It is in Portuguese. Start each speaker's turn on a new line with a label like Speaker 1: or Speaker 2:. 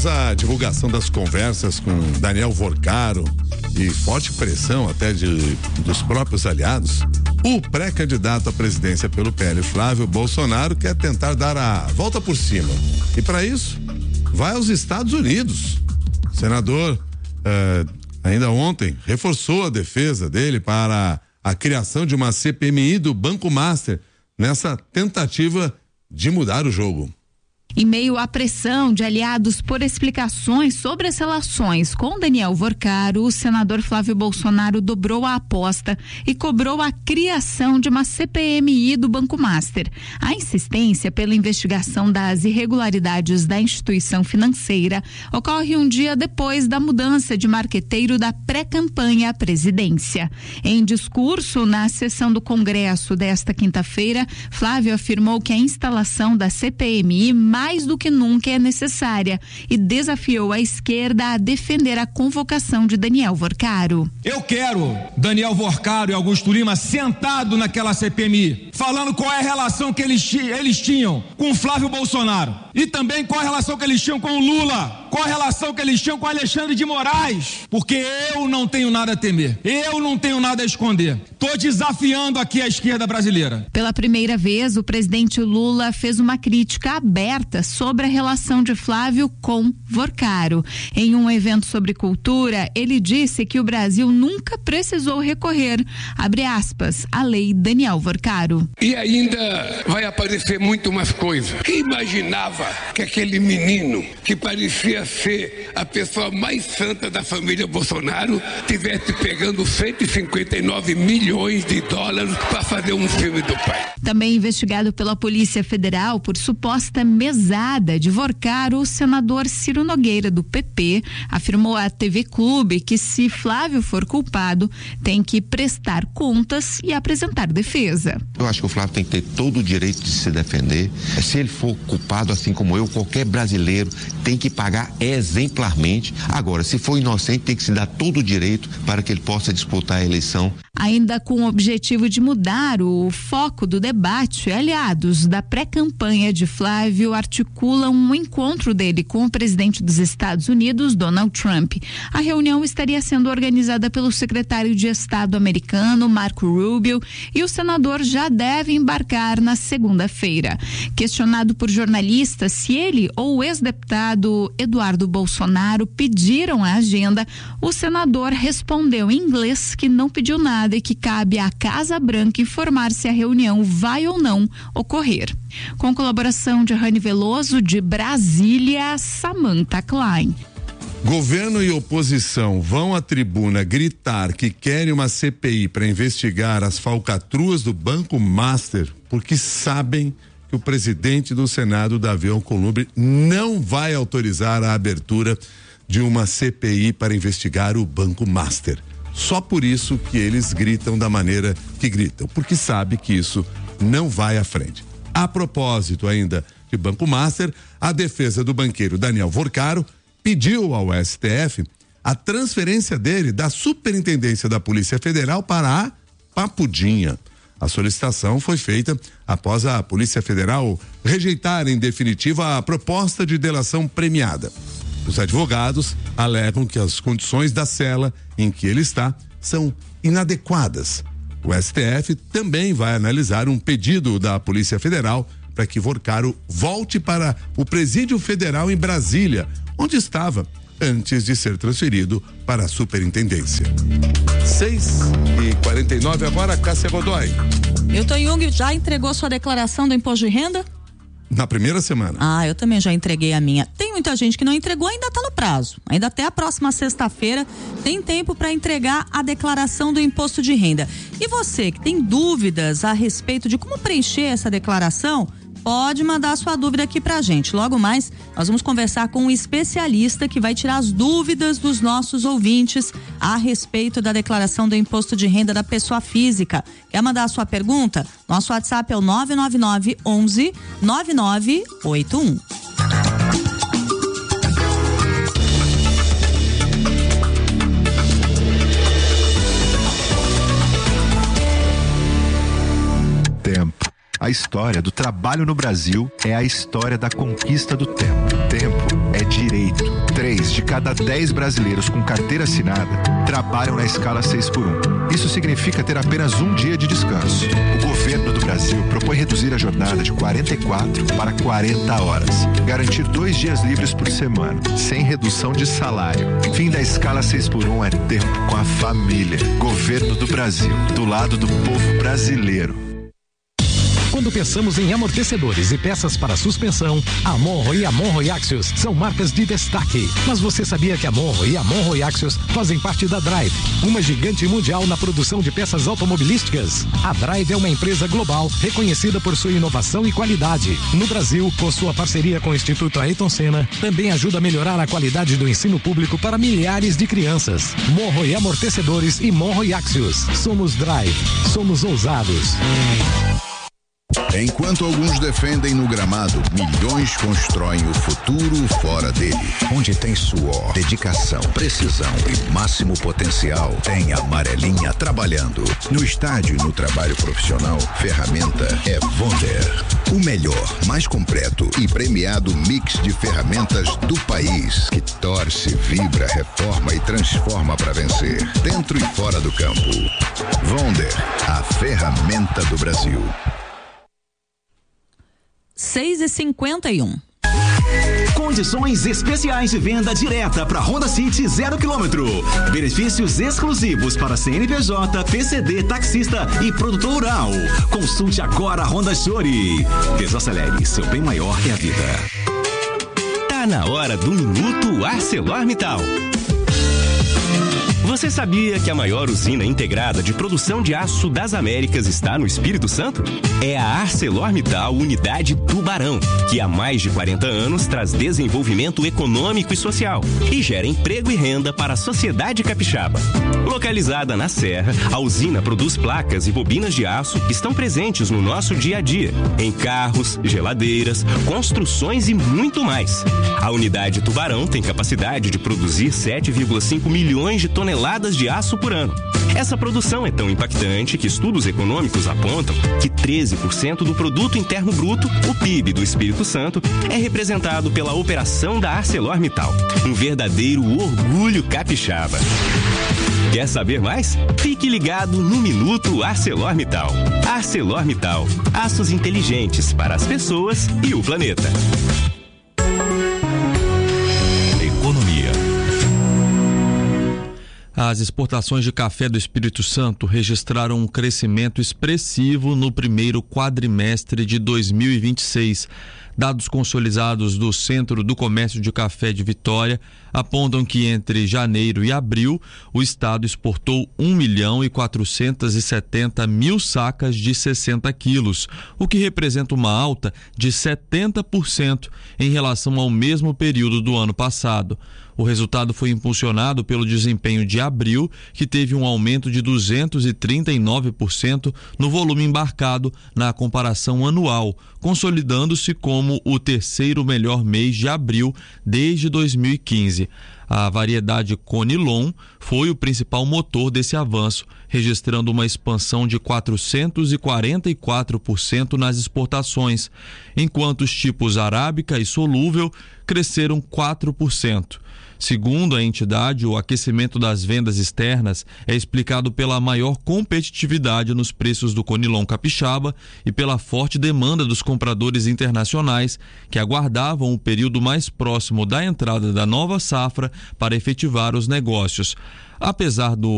Speaker 1: Após a divulgação das conversas com Daniel Vorcaro e forte pressão até dos próprios aliados, o pré-candidato à presidência pelo PL, Flávio Bolsonaro, quer tentar dar a volta por cima. E para isso, vai aos Estados Unidos. O senador, ainda ontem, reforçou a defesa dele para a criação de uma CPMI do Banco Master, nessa tentativa de mudar o jogo.
Speaker 2: Em meio à pressão de aliados por explicações sobre as relações com Daniel Vorcaro, o senador Flávio Bolsonaro dobrou a aposta e cobrou a criação de uma CPMI do Banco Master. A insistência pela investigação das irregularidades da instituição financeira ocorre um dia depois da mudança de marqueteiro da pré-campanha à presidência. Em discurso na sessão do Congresso desta quinta-feira, Flávio afirmou que a instalação da CPMI mais do que nunca é necessária e desafiou a esquerda a defender a convocação de Daniel Vorcaro.
Speaker 3: Eu quero Daniel Vorcaro e Augusto Lima sentado naquela CPMI, falando qual é a relação que eles tinham com Flávio Bolsonaro e também qual a relação que eles tinham com o Lula, qual a relação que eles tinham com Alexandre de Moraes, porque eu não tenho nada a temer, eu não tenho nada a esconder. Tô desafiando aqui a esquerda brasileira.
Speaker 2: Pela primeira vez, o presidente Lula fez uma crítica aberta sobre a relação de Flávio com Vorcaro. Em um evento sobre cultura, ele disse que o Brasil nunca precisou recorrer, abre aspas, à lei Daniel Vorcaro.
Speaker 4: E ainda vai aparecer muito mais coisas. Quem imaginava que aquele menino que parecia ser a pessoa mais santa da família Bolsonaro tivesse pegando 159 milhões de dólares para fazer um filme do pai?
Speaker 2: Também investigado pela Polícia Federal por suposta mesada de Vorcaro, o senador Ciro Nogueira, do PP, afirmou à TV Clube que, se Flávio for culpado, tem que prestar contas e apresentar defesa.
Speaker 5: Eu acho que o Flávio tem que ter todo o direito de se defender. Se ele for culpado, assim como eu, qualquer brasileiro tem que pagar exemplarmente. Agora, se for inocente, tem que se dar todo o direito para que ele possa disputar a eleição.
Speaker 2: Ainda com o objetivo de mudar o foco do debate, aliados da pré-campanha de Flávio articulam um encontro dele com o presidente dos Estados Unidos, Donald Trump. A reunião estaria sendo organizada pelo secretário de Estado americano, Marco Rubio, e o senador já deve embarcar na segunda-feira. Questionado por jornalistas se ele ou o ex-deputado Eduardo Bolsonaro pediram a agenda, o senador respondeu em inglês que não pediu nada e que cabe à Casa Branca informar se a reunião vai ou não ocorrer. Com colaboração de Rani Veloso, de Brasília, Samantha Klein.
Speaker 1: Governo e oposição vão à tribuna gritar que querem uma CPI para investigar as falcatruas do Banco Master, porque sabem que o presidente do Senado, Davi Alcolumbre, não vai autorizar a abertura de uma CPI para investigar o Banco Master. Só por isso que eles gritam da maneira que gritam, porque sabe que isso não vai à frente. A propósito ainda de Banco Master, a defesa do banqueiro Daniel Vorcaro pediu ao STF a transferência dele da Superintendência da Polícia Federal para a Papudinha. A solicitação foi feita após a Polícia Federal rejeitar em definitiva a proposta de delação premiada. Os advogados alegam que as condições da cela em que ele está são inadequadas. O STF também vai analisar um pedido da Polícia Federal para que Vorcaro volte para o Presídio Federal em Brasília, onde estava antes de ser transferido para a Superintendência. 6h49 agora, Cássia Godoy.
Speaker 6: Hilton Jung já entregou sua declaração do imposto de renda?
Speaker 1: Na primeira semana.
Speaker 6: Eu também já entreguei a minha. Tem muita gente que não entregou, ainda está no prazo. Ainda até a próxima sexta-feira tem tempo para entregar a declaração do imposto de renda. E você que tem dúvidas a respeito de como preencher essa declaração, pode mandar sua dúvida aqui pra gente. Logo mais, nós vamos conversar com um especialista que vai tirar as dúvidas dos nossos ouvintes a respeito da declaração do imposto de renda da pessoa física. Quer mandar a sua pergunta? Nosso WhatsApp é o 999 11 9981.
Speaker 7: A história do trabalho no Brasil é a história da conquista do tempo. Tempo é direito. 3 de cada 10 brasileiros com carteira assinada trabalham na escala 6x1. Isso significa ter apenas um dia de descanso. O governo do Brasil propõe reduzir a jornada de 44 para 40 horas. Garantir 2 dias livres por semana, sem redução de salário. Fim da escala 6x1 é tempo com a família. Governo do Brasil, do lado do povo brasileiro.
Speaker 8: Quando pensamos em amortecedores e peças para suspensão, a Monro e a Monro Axios são marcas de destaque. Mas você sabia que a Monro e a Monro Axios fazem parte da Drive, uma gigante mundial na produção de peças automobilísticas? A Drive é uma empresa global reconhecida por sua inovação e qualidade. No Brasil, com sua parceria com o Instituto Ayrton Senna, também ajuda a melhorar a qualidade do ensino público para milhares de crianças. Monro e Amortecedores e Monro e Axios. Somos Drive. Somos ousados.
Speaker 9: Enquanto alguns defendem no gramado, milhões constroem o futuro fora dele. Onde tem suor, dedicação, precisão e máximo potencial, tem a Amarelinha trabalhando. No estádio e no trabalho profissional, ferramenta é Wonder. O melhor, mais completo e premiado mix de ferramentas do país, que torce, vibra, reforma e transforma para vencer, dentro e fora do campo. Wonder, a ferramenta do Brasil.
Speaker 6: 6h51.
Speaker 10: Condições especiais de venda direta para Honda City 0 km. Benefícios exclusivos para CNPJ, PCD, taxista e produtor rural. Consulte agora a Honda Shore. Desacelere, seu bem maior é a vida.
Speaker 11: Tá na hora do Minuto ArcelorMittal. Você sabia que a maior usina integrada de produção de aço das Américas está no Espírito Santo? É a ArcelorMittal Unidade Tubarão, que há mais de 40 anos traz desenvolvimento econômico e social e gera emprego e renda para a sociedade capixaba. Localizada na Serra, a usina produz placas e bobinas de aço que estão presentes no nosso dia a dia, em carros, geladeiras, construções e muito mais. A Unidade Tubarão tem capacidade de produzir 7,5 milhões de toneladas de aço por ano. Essa produção é tão impactante que estudos econômicos apontam que 13% do produto interno bruto, o PIB do Espírito Santo, é representado pela operação da ArcelorMittal. Um verdadeiro orgulho capixaba. Quer saber mais? Fique ligado no Minuto ArcelorMittal. ArcelorMittal, aços inteligentes para as pessoas e o planeta.
Speaker 12: As exportações de café do Espírito Santo registraram um crescimento expressivo no primeiro quadrimestre de 2026. Dados consolidados do Centro do Comércio de Café de Vitória apontam que entre janeiro e abril o estado exportou 1.470.000 sacas de 60 quilos, o que representa uma alta de 70% em relação ao mesmo período do ano passado. O resultado foi impulsionado pelo desempenho de abril, que teve um aumento de 239% no volume embarcado na comparação anual, consolidando-se como o terceiro melhor mês de abril desde 2015. A variedade Conilon foi o principal motor desse avanço, registrando uma expansão de 444% nas exportações, enquanto os tipos arábica e solúvel cresceram 4%. Segundo a entidade, o aquecimento das vendas externas é explicado pela maior competitividade nos preços do Conilon capixaba e pela forte demanda dos compradores internacionais que aguardavam o período mais próximo da entrada da nova safra para efetivar os negócios. Apesar do